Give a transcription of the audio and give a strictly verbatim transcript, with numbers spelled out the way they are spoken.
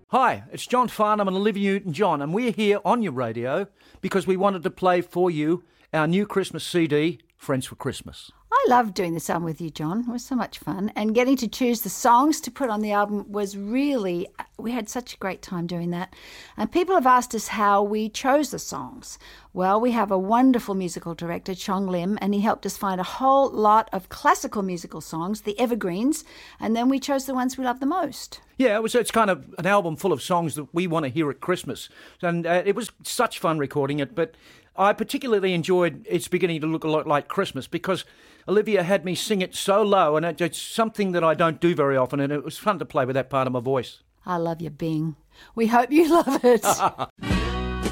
Hi, it's John Farnham and Olivia Newton-John, and we're here on your radio because we wanted to play for you our new Christmas C D, Friends for Christmas. I loved doing this album with you, John. It was so much fun. And getting to choose the songs to put on the album was really, we had such a great time doing that. And people have asked us how we chose the songs. Well, we have a wonderful musical director, Chong Lim, and he helped us find a whole lot of classical musical songs, the evergreens, and then we chose the ones we love the most. Yeah, it was, it's kind of an album full of songs that we want to hear at Christmas. And uh, it was such fun recording it, but I particularly enjoyed It's Beginning to Look a Lot Like Christmas because Olivia had me sing it so low, and it, it's something that I don't do very often, and it was fun to play with that part of my voice. I love you, Bing. We hope you love it.